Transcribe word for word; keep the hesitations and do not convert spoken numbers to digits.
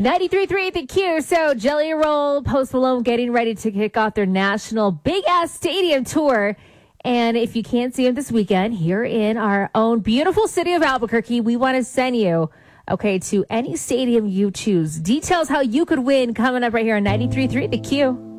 ninety-three point three The Q. So Jelly Roll, Post Malone getting ready to kick off their national big-ass stadium tour. And if you can't see them this weekend, here in our own beautiful city of Albuquerque, we want to send you, okay, to any stadium you choose. Details how you could win coming up right here on ninety-three point three The Q.